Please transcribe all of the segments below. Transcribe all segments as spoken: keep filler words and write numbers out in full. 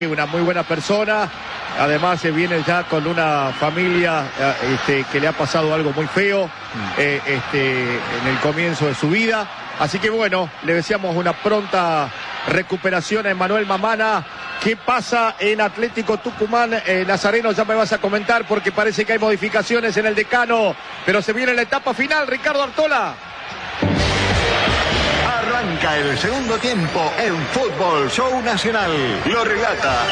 Una muy buena persona, además se viene ya con una familia este, que le ha pasado algo muy feo eh, este, en el comienzo de su vida, así que bueno, le deseamos una pronta recuperación a Emanuel Mamana. ¿Qué pasa en Atlético Tucumán? Eh, Nazareno, ya me vas a comentar porque parece que hay modificaciones en el decano, pero se viene la etapa final. Ricardo Artola. Arranca el segundo tiempo en Fútbol Show Nacional. Lo relata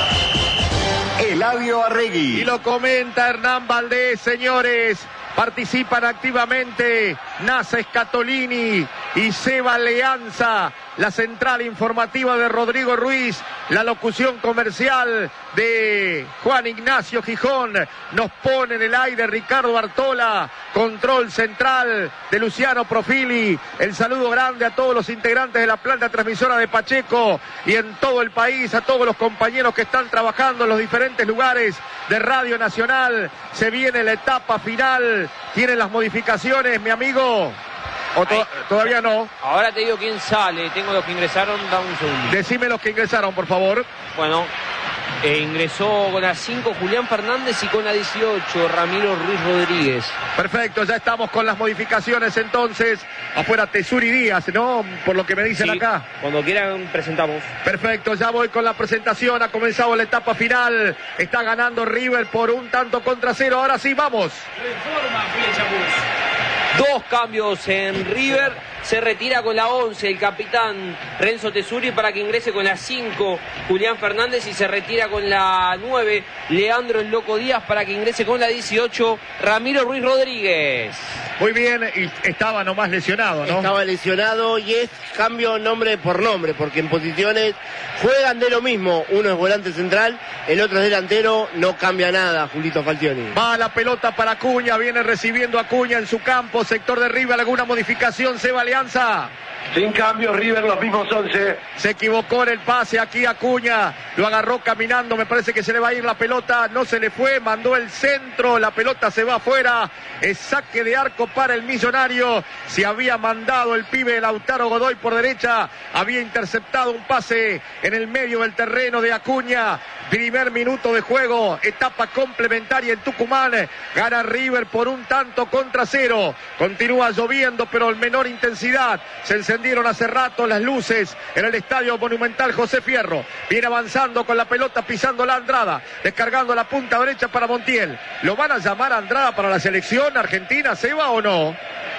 Eladio Arregui. Y lo comenta Hernán Valdés, señores. Participan activamente Nasa Scatolini y Seba Leanza. La central informativa de Rodrigo Ruiz, la locución comercial de Juan Ignacio Gijón, nos pone en el aire Ricardo Artola, control central de Luciano Profili. El saludo grande a todos los integrantes de la planta transmisora de Pacheco y en todo el país, a todos los compañeros que están trabajando en los diferentes lugares de Radio Nacional. Se viene la etapa final, tienen las modificaciones, mi amigo. ¿O to todavía no? Ahora te digo quién sale, tengo los que ingresaron, da un segundo. Decime los que ingresaron, por favor. Bueno, eh, ingresó con la cinco Julián Fernández y con la dieciocho Ramiro Ruiz Rodríguez. Perfecto, ya estamos con las modificaciones entonces. Afuera Tesuri Díaz, ¿no? Por lo que me dicen sí, acá. Cuando quieran presentamos. Perfecto, ya voy con la presentación. Ha comenzado la etapa final. Está ganando River por un tanto contra cero. Ahora sí, vamos. Reforma Flecha Bus. Dos cambios en River, se retira con la once el capitán Renzo Tesuri para que ingrese con la cinco Julián Fernández y se retira con la nueve Leandro el Loco Díaz para que ingrese con la dieciocho Ramiro Ruiz Rodríguez. Muy bien, y estaba nomás lesionado, ¿no? Estaba lesionado y es cambio nombre por nombre, porque en posiciones juegan de lo mismo. Uno es volante central, el otro es delantero, no cambia nada, Julito Falcioni. Va la pelota para Acuña, viene recibiendo Acuña en su campo, sector de River, alguna modificación, Seba Alianza. Sin cambio, River los mismos once. Se equivocó en el pase aquí Acuña, lo agarró caminando, me parece que se le va a ir la pelota, no se le fue, mandó el centro, la pelota se va afuera, es saque de arco para el Millonario. Se había mandado el pibe de Lautaro Godoy por derecha, había interceptado un pase en el medio del terreno de Acuña. Primer minuto de juego, etapa complementaria en Tucumán, gana River por un tanto contra cero, continúa lloviendo pero en menor intensidad, se encendieron hace rato las luces en el Estadio Monumental José Fierro, viene avanzando con la pelota pisando la Andrada, descargando la punta derecha para Montiel. ¿Lo van a llamar a Andrada para la selección argentina, Seba, o no?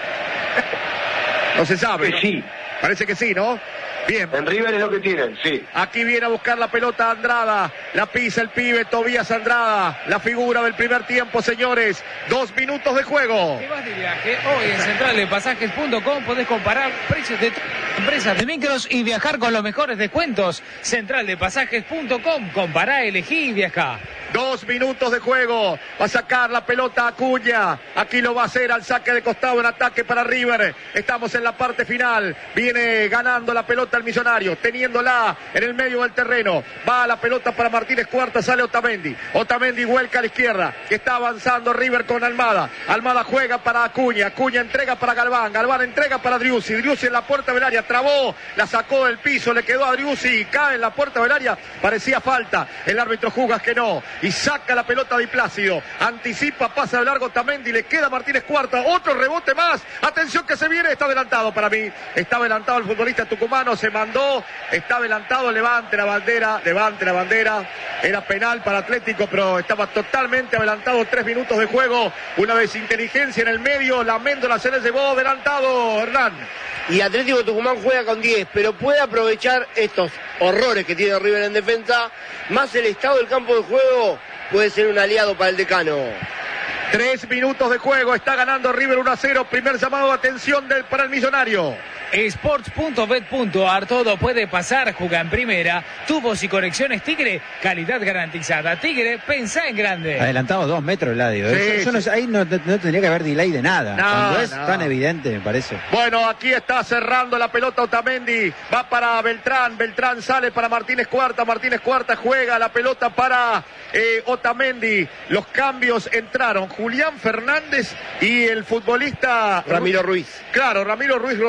No se sabe, ¿no? Sí. Parece que sí, ¿no? Bien. En River es lo que tienen, sí. Aquí viene a buscar la pelota Andrada, la pisa el pibe Tobías Andrada, la figura del primer tiempo, señores. Dos minutos de juego. ¿Qué vas de viaje? Hoy en central de pasajes punto com podés comparar precios de empresas de micros y viajar con los mejores descuentos. central de pasajes punto com, compará, elegí y viajá. Dos minutos de juego, va a sacar la pelota Acuña, aquí lo va a hacer al saque de costado en ataque para River. Estamos en la parte final, viene ganando la pelota el Millonario, teniéndola en el medio del terreno, va la pelota para Martínez Cuarta, sale Otamendi, Otamendi vuelca a la izquierda, que está avanzando River con Almada, Almada juega para Acuña, Acuña entrega para Galván, Galván entrega para Driussi, Driussi en la puerta del área, trabó, la sacó del piso, le quedó a Driussi, cae en la puerta del área, parecía falta, el árbitro juzga que no, y saca la pelota Di Plácido, anticipa, pasa de largo Otamendi, le queda Martínez Cuarta, otro rebote más, atención que se viene, está adelantado para mí, está adelantado el futbolista tucumano, se mandó, está adelantado, levante la bandera, levante la bandera, era penal para Atlético, pero estaba totalmente adelantado, tres minutos de juego, una desinteligencia en el medio, la Méndola se le llevó adelantado, Hernán. Y Atlético Tucumán juega con diez, pero puede aprovechar estos horrores que tiene River en defensa, más el estado del campo de juego puede ser un aliado para el decano. Tres minutos de juego, está ganando River uno a cero, primer llamado de atención del, para el Millonario. Sports punto bet punto ar, todo puede pasar, juega en primera, tubos y conexiones Tigre, calidad garantizada. Tigre, pensá en grande. Adelantado dos metros, Eladio. Sí, eso, eso sí. no, ahí no, no tendría que haber delay de nada. No, Cuando es no. tan evidente, me parece. Bueno, aquí está cerrando la pelota Otamendi, va para Beltrán, Beltrán sale para Martínez Cuarta, Martínez Cuarta juega la pelota para eh, Otamendi. Los cambios entraron Julián Fernández y el futbolista Ramiro Ruiz. Claro, Ramiro Ruiz Rodríguez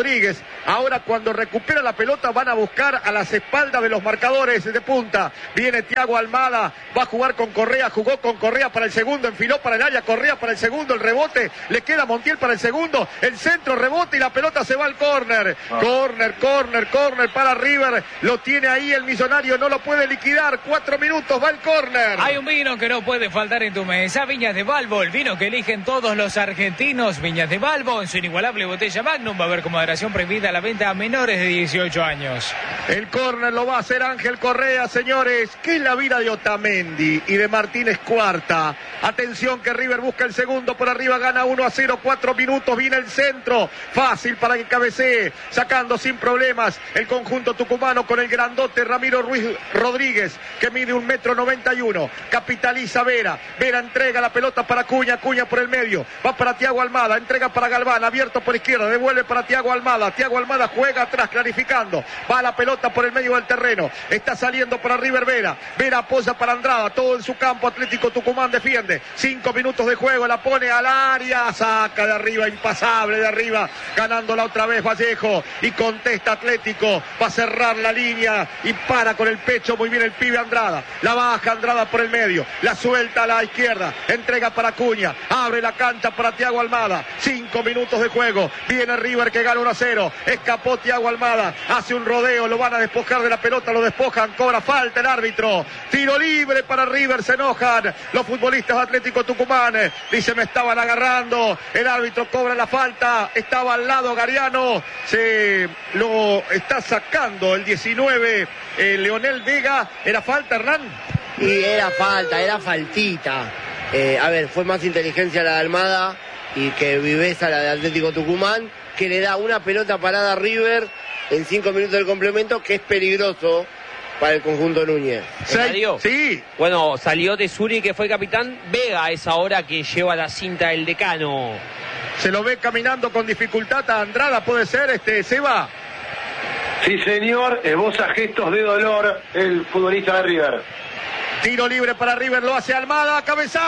Rodríguez. Ahora cuando recupera la pelota van a buscar a las espaldas de los marcadores de punta. Viene Thiago Almada, va a jugar con Correa, jugó con Correa para el segundo, enfiló para el área, Correa para el segundo, el rebote, le queda Montiel para el segundo, el centro, rebote y la pelota se va al córner. Ah. Córner, córner, córner para River. Lo tiene ahí el Millonario, no lo puede liquidar. Cuatro minutos, va el córner. Hay un vino que no puede faltar en tu mesa, Viñas de Balbo, el vino que eligen todos los argentinos. Viñas de Balbo, en su inigualable botella Magnum, va a haber con moderación prohibida la venta a menores de dieciocho años. El córner lo va a hacer Ángel Correa, señores. ¿Qué es la vida de Otamendi y de Martínez Cuarta? Atención que River busca el segundo por arriba, gana uno a cero, cuatro minutos, viene el centro. Fácil para que cabecee, sacando sin problemas el conjunto tucumano con el grandote Ramiro Ruiz Rodríguez, que mide un metro noventa y uno. Capitaliza Vera. Vera entrega la pelota para Cuña, Cuña por el medio. Va para Thiago Almada, entrega para Galván, abierto por izquierda, devuelve para Thiago Almada. Thiago Almada juega atrás, clarificando. Va la pelota por el medio del terreno. Está saliendo para River Vera. Vera apoya para Andrada, todo en su campo. Atlético Tucumán defiende. Cinco minutos de juego, la pone al área, saca de arriba, impasable de arriba, ganándola otra vez Vallejo. Y contesta Atlético, va a cerrar la línea y para con el pecho muy bien el pibe Andrada. La baja Andrada por el medio, la suelta a la izquierda, entrega para Cuña, abre la cancha para Thiago Almada. Cinco minutos de juego, viene River que gana uno a cero, escapó Thiago Almada, hace un rodeo, lo van a despojar de la pelota, lo despojan, cobra falta el árbitro, tiro libre para River, se enojan los futbolistas de Atlético Tucumán, dice me estaban agarrando, el árbitro cobra la falta, estaba al lado Gariano, se lo está sacando el diecinueve, eh, Leonel Vega. ¿Era falta, Hernán? Y era falta, era faltita. Eh, a ver, fue más inteligencia la de Almada y que viveza la de Atlético Tucumán, que le da una pelota parada a River en cinco minutos del complemento, que es peligroso para el conjunto Núñez. ¿Salió? Sí. Bueno, salió Tesuri, que fue capitán. Vega a esa hora que lleva la cinta del decano. Se lo ve caminando con dificultad a Andrada, ¿puede ser, este Seba? Sí, señor, esboza gestos de dolor el futbolista de River. Tiro libre para River, lo hace Almada,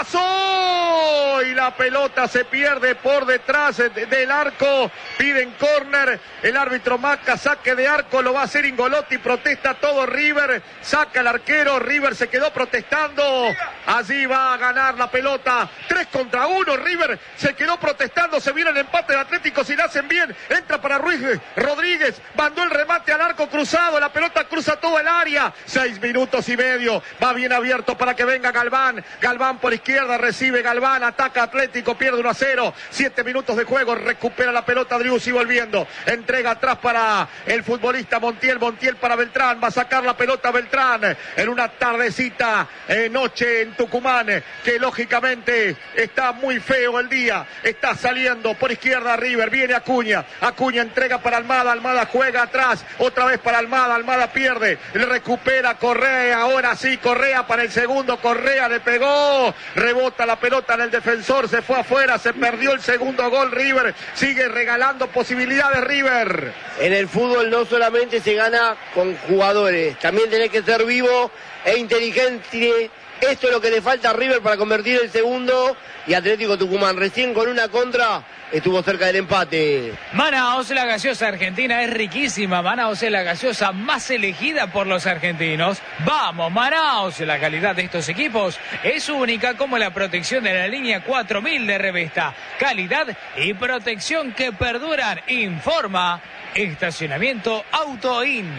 cabezazo y la pelota se pierde por detrás del arco, piden córner, el árbitro marca saque de arco, lo va a hacer Ingolotti, protesta todo River, saca el arquero, River se quedó protestando, allí va a ganar la pelota, tres contra uno, River se quedó protestando, se viene el empate del Atlético, si la hacen bien, entra para Ruiz Rodríguez, mandó el remate al arco cruzado, la pelota cruza todo el área, seis minutos y medio, va bien abierto para que venga Galván, Galván por izquierda, recibe Galván, ataca Atlético, pierde uno a cero, siete minutos de juego, recupera la pelota Driussi volviendo, entrega atrás para el futbolista Montiel, Montiel para Beltrán, va a sacar la pelota Beltrán, en una tardecita, eh, noche en Tucumán, que lógicamente está muy feo el día, está saliendo por izquierda River, viene Acuña, Acuña entrega para Almada, Almada juega atrás, otra vez para Almada, Almada pierde, le recupera Correa, ahora sí, Correa para el segundo, Correa le pegó, rebota la pelota en el defensor, se fue afuera, se perdió el segundo gol River, sigue regalando posibilidades River. En el fútbol no solamente se gana con jugadores, también tenés que ser vivo e inteligente. Esto es lo que le falta a River para convertir el segundo, y Atlético Tucumán recién con una contra estuvo cerca del empate. Manaos, la gaseosa argentina es riquísima. Manaos es la gaseosa más elegida por los argentinos. Vamos, Manaos, la calidad de estos equipos es única, como la protección de la línea cuatro mil de Revesta. Calidad y protección que perduran. Informa Estacionamiento Autoin.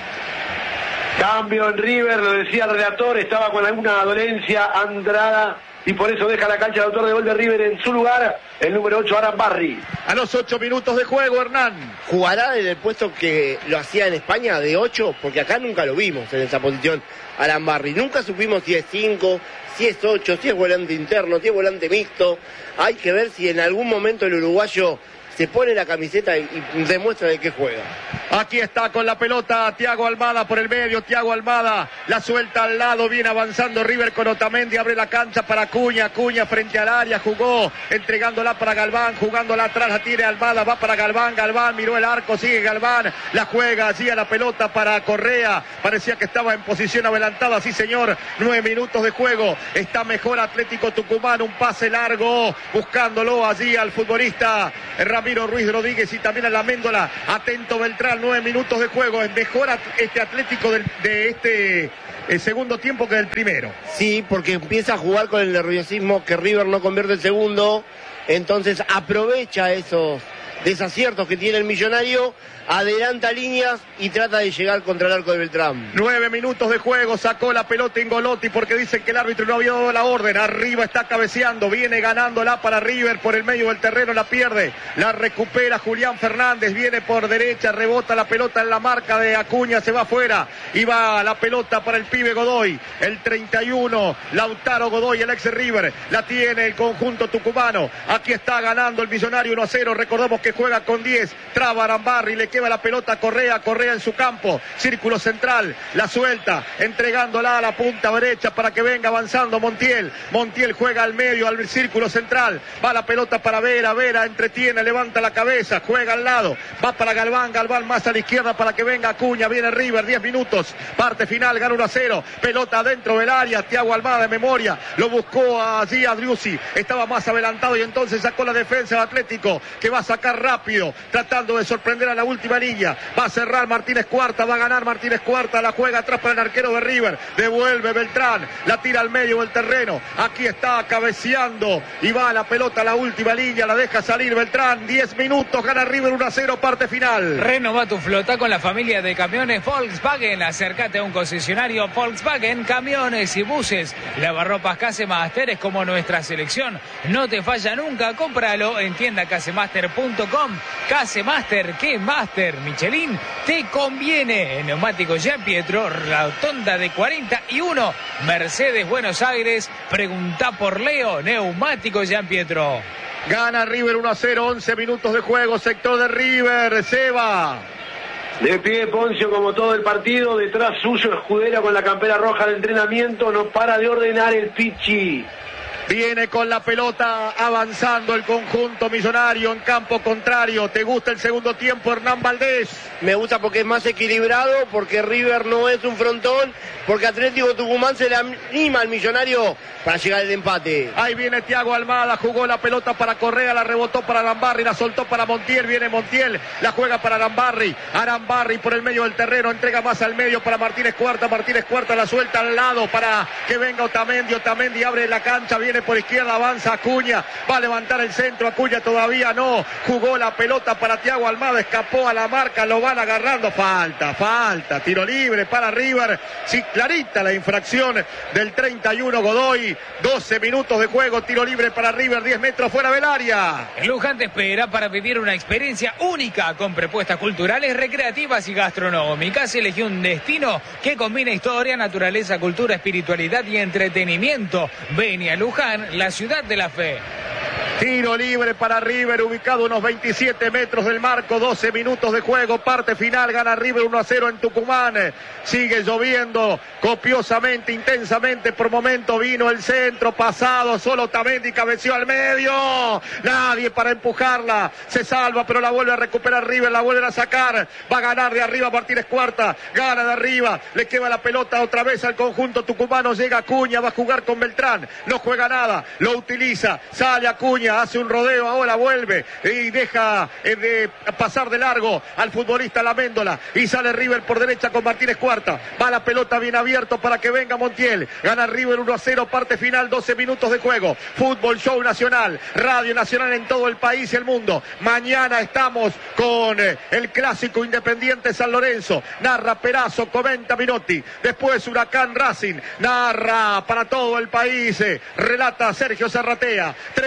Cambio en River, lo decía el relator, estaba con alguna dolencia Andrada y por eso deja la cancha el autor de gol de River, en su lugar el número ocho, Aran Barry. A los ocho minutos de juego, Hernán. ¿Jugará en el puesto que lo hacía en España de ocho? Porque acá nunca lo vimos en esa posición, Aran Barry. Nunca supimos si es cinco, si es ocho, si es volante interno, si es volante mixto. Hay que ver si en algún momento el uruguayo se pone la camiseta y demuestra de qué juega. Aquí está con la pelota Thiago Almada por el medio. Thiago Almada la suelta al lado. Viene avanzando River con Otamendi. Abre la cancha para Acuña. Acuña frente al área. Jugó entregándola para Galván. Jugándola atrás. La tiene Almada. Va para Galván. Galván miró el arco. Sigue Galván. La juega allí a la pelota para Correa. Parecía que estaba en posición adelantada. Sí, señor. Nueve minutos de juego. Está mejor Atlético Tucumán. Un pase largo. Buscándolo allí al futbolista Ramiro Ruiz Rodríguez y también a la Méndola. Atento Beltrán. Nueve minutos de juego. Es mejor este Atlético del, de este el segundo tiempo que del primero. Sí, porque empieza a jugar con el nerviosismo que River no convierte el segundo. Entonces aprovecha esos desaciertos que tiene el Millonario, adelanta líneas y trata de llegar contra el arco de Beltrán. Nueve minutos de juego, sacó la pelota Ingolotti porque dicen que el árbitro no había dado la orden. Arriba está cabeceando, viene ganándola para River por el medio del terreno, la pierde, la recupera Julián Fernández, viene por derecha, rebota la pelota en la marca de Acuña, se va afuera y va la pelota para el pibe Godoy, el treinta y uno, Lautaro Godoy, el ex River, la tiene el conjunto tucumano. Aquí está ganando el Millonario uno a cero, recordemos que juega con diez, traba Arambarri, le queda la pelota Correa, Correa en su campo, círculo central, la suelta, entregándola a la punta derecha para que venga avanzando Montiel, Montiel juega al medio, al círculo central, va la pelota para Vera, Vera entretiene, levanta la cabeza, juega al lado, va para Galván, Galván más a la izquierda para que venga Acuña, viene River, diez minutos, parte final, gana uno a cero, pelota dentro del área, Thiago Almada de memoria, lo buscó allí a Driussi, estaba más adelantado y entonces sacó la defensa del Atlético, que va a sacar rápido, tratando de sorprender a la última línea, va a cerrar Martínez Cuarta, va a ganar Martínez Cuarta, la juega atrás para el arquero de River, devuelve Beltrán, la tira al medio del terreno, aquí está cabeceando y va la pelota a la última línea, la deja salir Beltrán, diez minutos, gana River uno a cero, parte final. Renova tu flota con la familia de camiones Volkswagen, acércate a un concesionario Volkswagen, camiones y buses, lavarropas Casemaster es como nuestra selección, no te falla nunca, cómpralo en tienda casemaster punto com. Casemaster, ¿qué Master? Michelin, te conviene. En Neumáticos Gianpietro, Rotonda de cuarenta y uno, Mercedes Buenos Aires, pregunta por Leo, Neumáticos Gianpietro. Gana River uno a cero, once minutos de juego, sector de River, Seba. De pie Poncio como todo el partido, detrás suyo Escudero con la campera roja de entrenamiento, no para de ordenar el Pichi. Viene con la pelota avanzando el conjunto millonario en campo contrario. ¿Te gusta el segundo tiempo, Hernán Valdés? Me gusta porque es más equilibrado, porque River no es un frontón, porque Atlético Tucumán se le anima al Millonario para llegar al empate. Ahí viene Thiago Almada, jugó la pelota para Correa, la rebotó para Arambarri, la soltó para Montiel, viene Montiel, la juega para Arambarri, Arambarri por el medio del terreno, entrega más al medio para Martínez Cuarta, Martínez Cuarta la suelta al lado para que venga Otamendi, Otamendi abre la cancha, viene por izquierda, avanza Acuña, va a levantar el centro, Acuña todavía no, jugó la pelota para Thiago Almada, escapó a la marca, lo van agarrando, falta, falta, tiro libre para River, sí, clarita la infracción del treinta y uno Godoy, doce minutos de juego, tiro libre para River, diez metros fuera del área. El Luján te espera para vivir una experiencia única con propuestas culturales, recreativas y gastronómicas. Elegí un destino que combina historia, naturaleza, cultura, espiritualidad y entretenimiento. Ven a Luján, la ciudad de la fe. Tiro libre para River, ubicado unos veintisiete metros del marco, doce minutos de juego, parte final, gana River uno a cero en Tucumán. Sigue lloviendo copiosamente, intensamente, por momento vino el centro, pasado, solo Otamendi cabeció al medio, nadie para empujarla, se salva pero la vuelve a recuperar River, la vuelven a sacar, va a ganar de arriba Martínez Cuarta, gana de arriba, le queda la pelota otra vez al conjunto tucumano, llega Acuña, va a jugar con Beltrán, no juega nada, lo utiliza, sale Acuña, hace un rodeo, ahora vuelve y deja eh, de pasar de largo al futbolista Laméndola y sale River por derecha con Martínez Cuarta, va la pelota bien abierto para que venga Montiel, gana River uno a cero, parte final, doce minutos de juego, Fútbol Show Nacional, Radio Nacional en todo el país y el mundo. Mañana estamos con eh, el clásico Independiente San Lorenzo, narra Perazo, comenta Minotti, después Huracán Racing, narra para todo el país, eh, relata Sergio Zarratea, trece minutos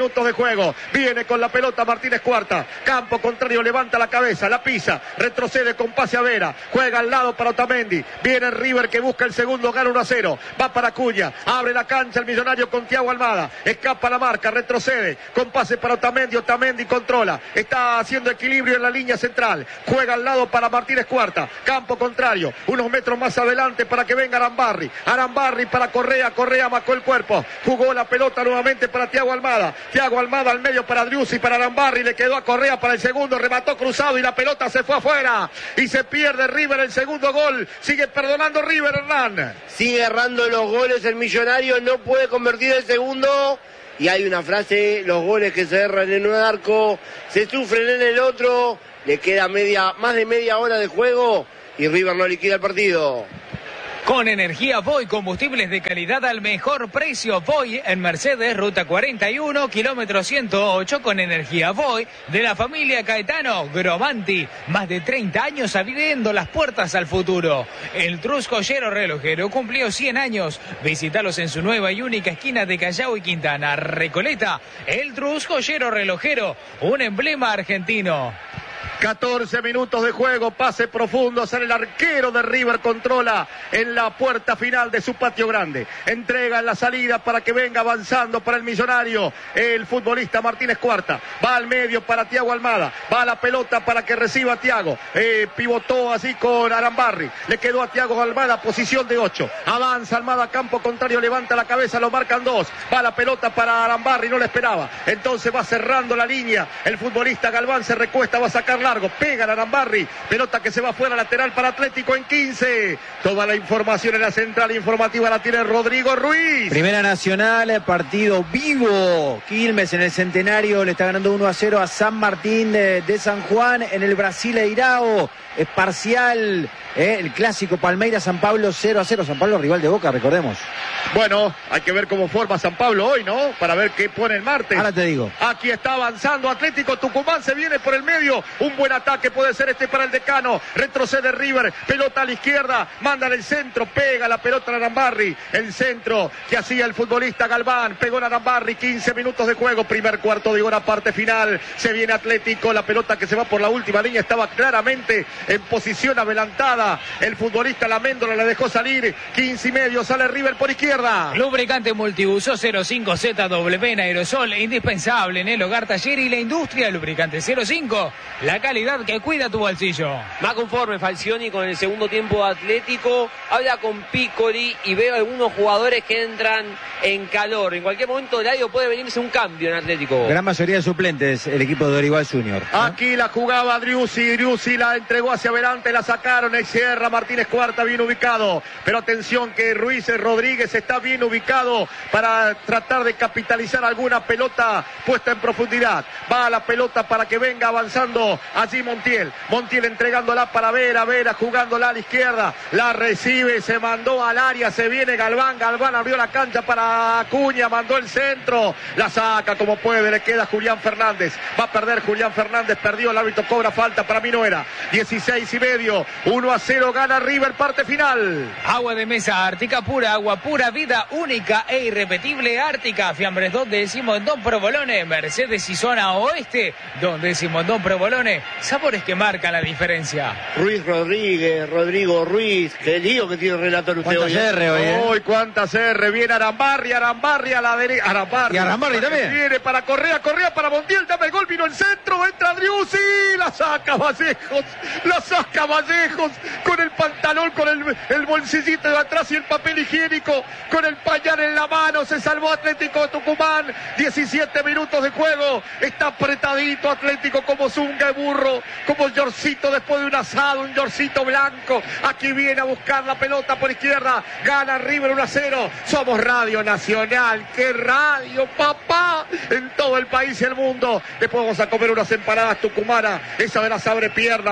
minutos de juego. Viene con la pelota Martínez Cuarta. Campo contrario, levanta la cabeza, la pisa, retrocede con pase a Vera. Juega al lado para Otamendi. Viene River que busca el segundo, gana uno a cero. Va para Acuña. Abre la cancha el Millonario con Thiago Almada. Escapa la marca, retrocede con pase para Otamendi. Otamendi controla. Está haciendo equilibrio en la línea central. Juega al lado para Martínez Cuarta. Campo contrario. Unos metros más adelante para que venga Arambarri. Arambarri para Correa. Correa marcó el cuerpo. Jugó la pelota nuevamente para Thiago Almada. Thiago Almada al medio para Driussi, para Arambarri. Le quedó a Correa para el segundo. Remató cruzado y la pelota se fue afuera. Y se pierde River el segundo gol. Sigue perdonando River, Hernán. Sigue errando los goles el Millonario. No puede convertir el segundo. Y hay una frase: los goles que se erran en un arco se sufren en el otro. Le queda media, más de media hora de juego y River no liquida el partido. Con energía Voy, combustibles de calidad al mejor precio. Voy en Mercedes, ruta cuarenta y uno, kilómetro ciento ocho, con energía Voy, de la familia Caetano Grovanti. Más de treinta años abriendo las puertas al futuro. El Trus Joyero Relojero cumplió cien años. Visítalos en su nueva y única esquina de Callao y Quintana, Recoleta. El Trus Joyero Relojero, un emblema argentino. catorce minutos de juego, pase profundo, sale el arquero de River, controla en la puerta final de su patio grande, entrega en la salida para que venga avanzando para el Millonario, el futbolista Martínez Cuarta, va al medio para Thiago Almada, va a la pelota para que reciba a Thiago, eh, pivotó así con Arambarri, le quedó a Thiago Almada, posición de ocho, avanza Almada, campo contrario, levanta la cabeza, lo marcan dos, va la pelota para Arambarri, no la esperaba, entonces va cerrando la línea, el futbolista Galván se recuesta, va a sacar largo, pega a Arambarri, pelota que se va fuera, lateral para Atlético en quince. Toda la información en la central informativa la tiene Rodrigo Ruiz. Primera Nacional, partido vivo. Quilmes en el Centenario le está ganando uno a cero a San Martín de, de San Juan en el Brasileirao. Es parcial, eh, el clásico Palmeiras-San Pablo cero a cero. San Pablo rival de Boca, recordemos. Bueno, hay que ver cómo forma San Pablo hoy, ¿no? Para ver qué pone el martes. Ahora te digo. Aquí está avanzando Atlético Tucumán, se viene por el medio. Un buen ataque puede ser este para el Decano. Retrocede River, pelota a la izquierda, manda en el centro, pega la pelota a Arambarri. El centro que hacía el futbolista Galván, pegó a Arambarri, quince minutos de juego, primer cuarto de hora, parte final. Se viene Atlético, la pelota que se va por la última línea estaba claramente en posición adelantada. El futbolista Laméndola la dejó salir, quince y medio, sale River por izquierda. Lubricante multiuso cero cinco Z W en aerosol, indispensable en el hogar, taller y la industria. Lubricante cero cinco, la calidad que cuida tu bolsillo. Más conforme Falcioni con el segundo tiempo Atlético, habla con Piccoli y veo algunos jugadores que entran en calor. En cualquier momento Ladio puede venirse un cambio en Atlético. Gran mayoría de suplentes el equipo de Dorival Junior, ¿no? Aquí la jugaba Driussi, Driussi la entregó hacia adelante, la sacaron, el Sierra, Martínez Cuarta bien ubicado, pero atención que Ruiz Rodríguez está bien ubicado para tratar de capitalizar alguna pelota puesta en profundidad. Va a la pelota para que venga avanzando allí Montiel, Montiel entregándola para Vera, Vera jugándola a la izquierda, la recibe, se mandó al área, se viene Galván, Galván abrió la cancha para Acuña, mandó el centro, la saca como puede, le queda Julián Fernández, va a perder Julián Fernández, perdió, el árbitro cobra falta, para mí no era, dieciséis y medio, uno a cero gana River, parte final. Agua de mesa Ártica pura, agua pura vida única e irrepetible Ártica. Fiambres dos décimo en Don Provolone, Mercedes y zona oeste, Don décimo en Don Provolone. Sabores que marcan la diferencia. Ruiz Rodríguez, Rodrigo Ruiz, qué lío que tiene el relator usted hoy. ¿Cuántas R hoy, eh? Uy, cuántas R, viene Arambarri, Arambarri a la derecha, Arambarri. Y Arambarri también. Viene para Correa, Correa para Montiel, dame el gol, vino el centro, entra Driussi, la saca Vallejos, la saca Vallejos, con el pantalón, con el, el bolsillito de atrás y el papel higiénico, con el pañal en la mano, se salvó Atlético Tucumán, diecisiete minutos de juego, está apretadito Atlético como zunga de burro, como yorcito después de un asado, un yorcito blanco, aquí viene a buscar la pelota por izquierda, gana River uno a cero, somos Radio Nacional, qué radio, papá, en todo el país y el mundo, después vamos a comer unas empanadas tucumanas, esa de las abre piernas, aquí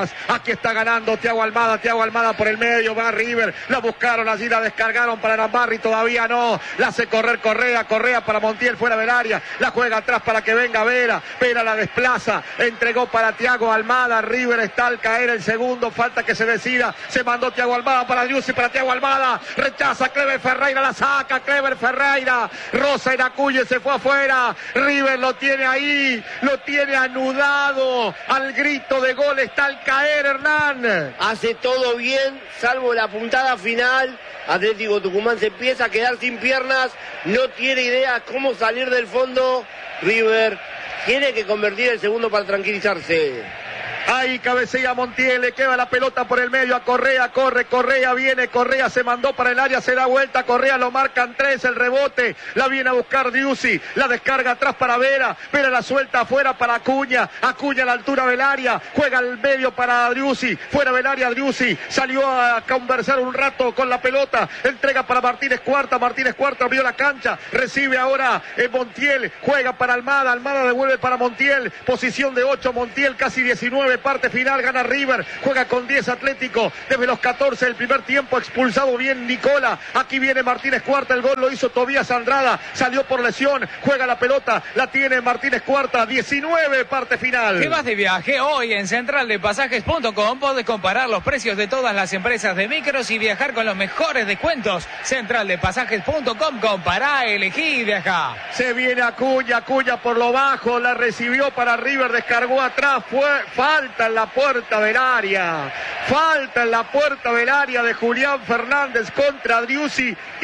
Aquí está ganando Thiago Almada, Thiago Almada por el medio, va River, la buscaron allí, la descargaron para Arambarri, todavía no, la hace correr Correa, Correa para Montiel fuera del área, la juega atrás para que venga Vera, Vera la desplaza, entregó para Thiago Almada, River está al caer el segundo, falta que se decida, se mandó Thiago Almada para Driussi, para Thiago Almada, rechaza Clever Ferreira, la saca Clever Ferreira, Rosa Iracuye se fue afuera, River lo tiene ahí, lo tiene anudado, al grito de gol está al caer Hernán. Hace todo bien, salvo la puntada final. Atlético Tucumán se empieza a quedar sin piernas, no tiene idea cómo salir del fondo. River tiene que convertir el segundo para tranquilizarse. Ahí cabecea Montiel, le queda la pelota por el medio a Correa, corre, Correa viene, Correa se mandó para el área, se da vuelta, Correa lo marcan tres, el rebote, la viene a buscar Driussi, la descarga atrás para Vera, Vera la suelta afuera para Acuña, Acuña a la altura del área, juega al medio para Driussi, fuera del área Driussi, salió a conversar un rato con la pelota, entrega para Martínez Cuarta, Martínez Cuarta abrió la cancha, recibe ahora eh, Montiel, juega para Almada, Almada devuelve para Montiel, posición de ocho, Montiel casi diecinueve, parte final, gana River, juega con diez Atlético, desde los catorce del primer tiempo, expulsado bien Nicola, aquí viene Martínez Cuarta, el gol lo hizo Tobías Andrada, salió por lesión, juega la pelota, la tiene Martínez Cuarta, diecinueve, parte final. ¿Qué vas de viaje? Hoy en central de pasajes punto com podés comparar los precios de todas las empresas de micros y viajar con los mejores descuentos. central de pasajes punto com, compará, elegí y viajá. Se viene Acuña, Acuña por lo bajo, la recibió para River, descargó atrás, fue falta en la puerta del área, falta en la puerta del área de Julián Fernández contra Driussi y,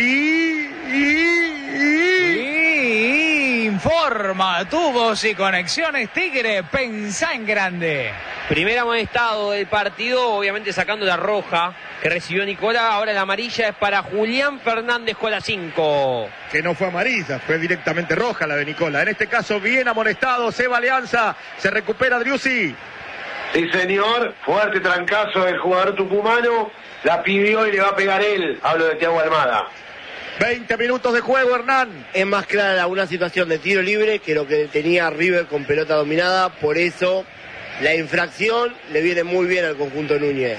y, y... y informa Tubos y Conexiones Tigre, pensá en grande. Primer amonestado del partido, obviamente sacando la roja que recibió Nicola, ahora la amarilla es para Julián Fernández con la cinco. Que no fue amarilla, fue directamente roja la de Nicola, en este caso bien amonestado, se va Alianza, se recupera Driussi. Sí, señor, fuerte trancazo del jugador tucumano, la pidió y le va a pegar él, hablo de Thiago Almada. veinte minutos de juego, Hernán. Es más clara una situación de tiro libre que lo que tenía River con pelota dominada, por eso la infracción le viene muy bien al conjunto Núñez.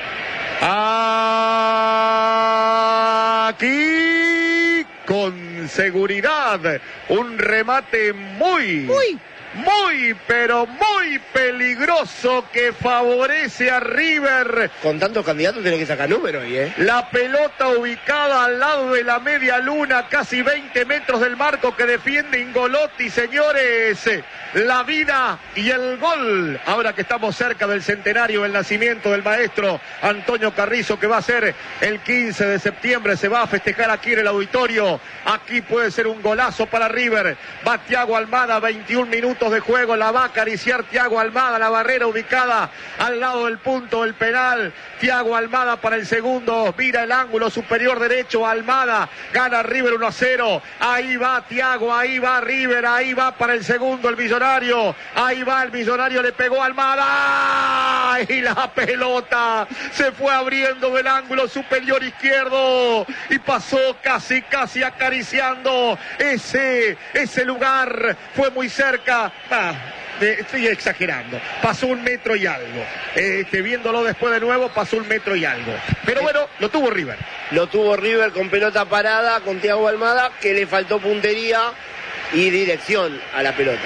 Aquí, con seguridad, un remate muy... Muy... Muy, pero muy peligroso que favorece a River. Con tantos candidatos tiene que sacar número hoy, ¿eh? La pelota ubicada al lado de la media luna, casi veinte metros del marco que defiende Ingolotti, señores. La vida y el gol. Ahora que estamos cerca del centenario del nacimiento del maestro Antonio Carrizo, que va a ser el quince de septiembre, se va a festejar aquí en el auditorio. Aquí puede ser un golazo para River. Va Thiago Almada, veintiún minutos de juego, la va a acariciar Thiago Almada, la barrera ubicada al lado del punto del penal. Thiago Almada para el segundo, mira el ángulo superior derecho, Almada, gana River uno a cero, ahí va Thiago, ahí va River, ahí va para el segundo el Millonario, ahí va el Millonario, le pegó a Almada y la pelota se fue abriendo del ángulo superior izquierdo y pasó casi casi acariciando ese, ese lugar, fue muy cerca. Ah, estoy exagerando, pasó un metro y algo, este, viéndolo después de nuevo pasó un metro y algo, pero bueno, lo tuvo River. Lo tuvo River con pelota parada, con Thiago Almada, que le faltó puntería y dirección a la pelota.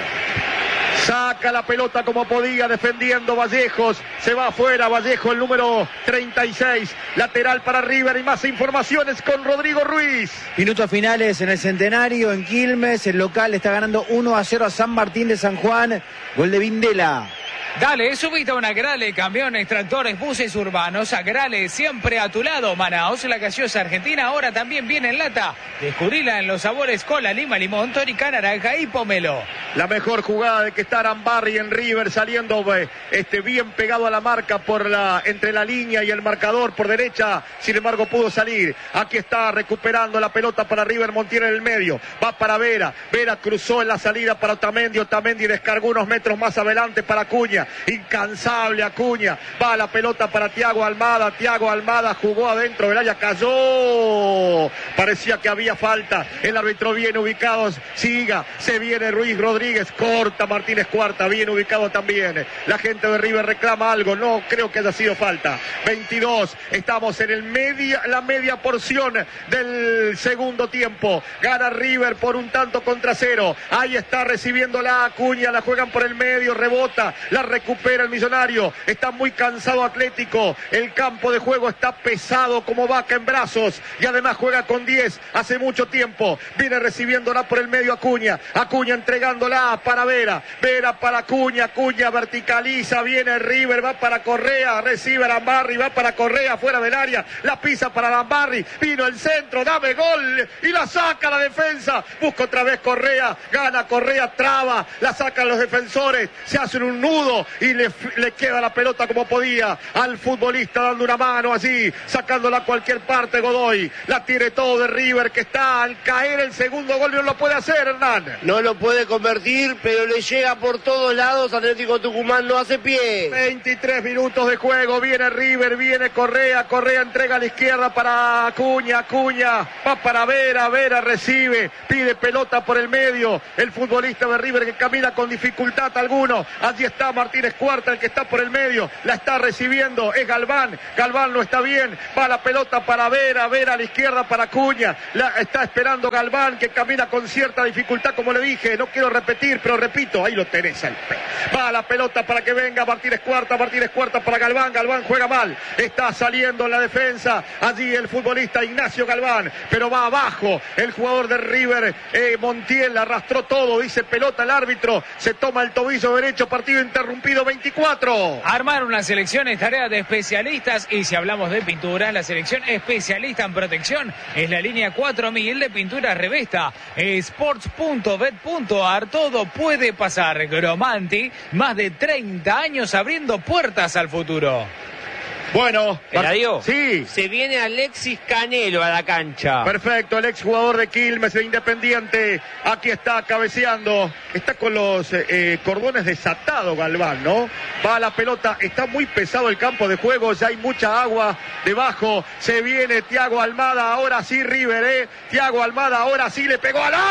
Saca la pelota como podía, defendiendo Vallejos, se va afuera Vallejo, el número treinta y seis, lateral para River, y más informaciones con Rodrigo Ruiz. Minutos finales en el Centenario, en Quilmes, el local está ganando uno a cero a San Martín de San Juan, gol de Vindela. Dale, subite a una Agrale, camiones, tractores, buses urbanos. Agrale, siempre a tu lado. Manaos, la gaseosa argentina, ahora también viene en lata. Descubrila en los sabores cola, lima, limón, tónica, naranja y pomelo. La mejor jugada de que está Arambarri en River, saliendo este, bien pegado a la marca por la, entre la línea y el marcador por derecha. Sin embargo, pudo salir. Aquí está recuperando la pelota para River, Montiel en el medio. Va para Vera. Vera cruzó en la salida para Otamendi. Otamendi descargó unos metros más adelante para Acuña. Incansable Acuña, va la pelota para Thiago Almada, Thiago Almada jugó adentro del área, cayó, parecía que había falta, el árbitro viene ubicado, siga, se viene Ruiz Rodríguez. Rodríguez, corta Martínez Cuarta, bien ubicado también. La gente de River reclama algo, no creo que haya sido falta. veintidós, estamos en el media, la media porción del segundo tiempo. Gana River por un tanto contra cero. Ahí está recibiendo la Acuña, la juegan por el medio, rebota, la recupera el Millonario. Está muy cansado Atlético. El campo de juego está pesado como vaca en brazos y además juega con diez hace mucho tiempo. Viene recibiéndola por el medio Acuña. Acuña entregándola para Vera. Vera para Acuña. Acuña verticaliza. Viene River. Va para Correa. Recibe a Lambarri. Va para Correa fuera del área. La pisa para Lambarri. Vino el centro. Dame gol. Y la saca la defensa. Busca otra vez Correa. Gana Correa. Traba. La sacan los defensores. Se hacen un nudo y le, le queda la pelota como podía al futbolista dando una mano allí. Sacándola a cualquier parte Godoy. La tiene todo de River que está al caer el segundo gol. No lo puede hacer Hernán. No lo puede convertir, pero le llega por todos lados. Atlético Tucumán no hace pie. veintitrés minutos de juego. Viene River, viene Correa. Correa entrega a la izquierda para Acuña. Acuña va para Vera. Vera recibe. Pide pelota por el medio. El futbolista de River que camina con dificultad alguno. Allí está Martínez Cuarta, el que está por el medio. La está recibiendo. Es Galván. Galván no está bien. Va la pelota para Vera. Vera a la izquierda para Acuña. La está esperando Galván, que camina con cierta dificultad, como le dije. No quiero repetir, pero repito, ahí lo tenés. El va la pelota para que venga Martínez Cuarta. Martínez Cuarta para Galván. Galván juega mal. Está saliendo en la defensa. Allí el futbolista Ignacio Galván. Pero va abajo. El jugador de River, eh, Montiel, arrastró todo. Dice pelota el árbitro. Se toma el tobillo derecho. Partido interrumpido. veinticuatro. Armar una selección es tarea de especialistas. Y si hablamos de pintura, la selección especialista en protección es la línea cuatro mil de pintura Revesta. Sports punto bet punto ar. Todo puede pasar. Gromanti, más de treinta años abriendo puertas al futuro. Bueno, Eladio, sí. Se viene Alexis Canelo a la cancha. Perfecto, el exjugador de Quilmes, de Independiente. Aquí está cabeceando. Está con los eh, cordones desatados Galván, ¿no? Va la pelota, está muy pesado el campo de juego, ya hay mucha agua debajo. Se viene Thiago Almada, ahora sí River, ¿eh? Thiago Almada, ahora sí le pegó al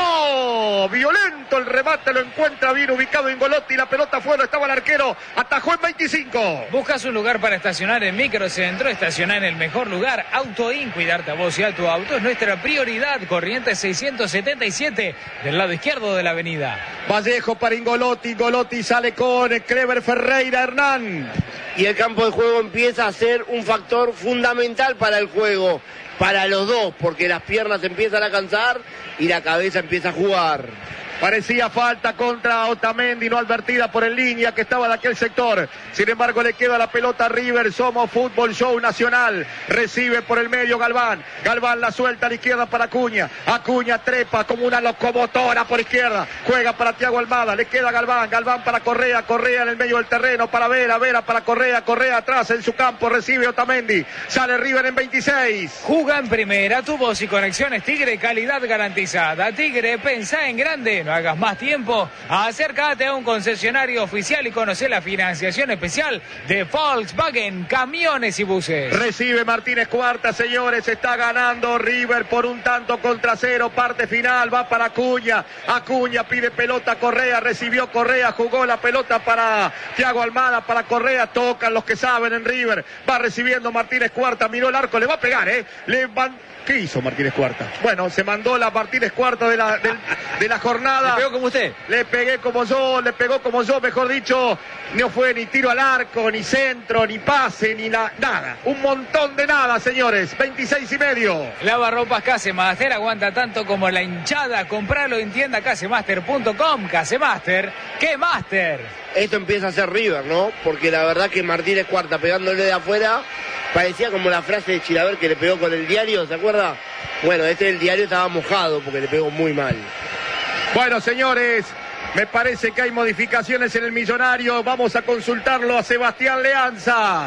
arco. Violento el remate, lo encuentra bien ubicado Ingolotti. La pelota fuera, estaba el arquero, atajó en veinticinco. Buscas un lugar para estacionar en Microcentro, estacionar en el mejor lugar. Autoin, cuidarte a vos y a tu auto es nuestra prioridad. Corrientes seiscientos setenta y siete, del lado izquierdo de la avenida. Vallejo para Ingolotti, Ingolotti sale con Clever Ferreira, Hernán. Y el campo de juego empieza a ser un factor fundamental para el juego, para los dos, porque las piernas empiezan a cansar y la cabeza empieza a jugar. Parecía falta contra Otamendi, no advertida por el línea que estaba de aquel sector. Sin embargo, le queda la pelota a River. Somos Fútbol Show Nacional. Recibe por el medio Galván. Galván la suelta a la izquierda para Acuña. Acuña trepa como una locomotora por izquierda. Juega para Thiago Almada. Le queda Galván. Galván para Correa. Correa en el medio del terreno para Vera. Vera para Correa. Correa atrás en su campo. Recibe Otamendi. Sale River en veintiséis. Juga en primera. Tu voz y conexiones Tigre. Calidad garantizada. Tigre, pensá en grande. No hagas más tiempo. Acércate a un concesionario oficial y conoce la financiación especial de Volkswagen Camiones y Buses. Recibe Martínez Cuarta, señores. Está ganando River por un tanto contra cero. Parte final. Va para Acuña. Acuña pide pelota a Correa. Recibió Correa. Jugó la pelota para Thiago Almada. Para Correa. Tocan los que saben en River. Va recibiendo Martínez Cuarta. Miró el arco. Le va a pegar, ¿eh? Le van... ¿Qué hizo Martínez Cuarta? Bueno, se mandó la Martínez Cuarta de la, de, de la jornada. ¿Le pegó como usted? Le pegué como yo, le pegó como yo, mejor dicho. No fue ni tiro al arco, ni centro, ni pase, ni la, nada. Un montón de nada, señores. veintiséis y medio. Lavarropas Casemaster aguanta tanto como la hinchada. Compralo en tienda casemaster punto com. Casemaster, ¿qué Master? Esto empieza a ser River, ¿no? Porque la verdad que Martínez Cuarta pegándole de afuera parecía como la frase de Chilaver que le pegó con el diario, ¿se acuerda? Bueno, este del diario estaba mojado porque le pegó muy mal. Bueno, señores, me parece que hay modificaciones en el Millonario. Vamos a consultarlo a Sebastián Leanza.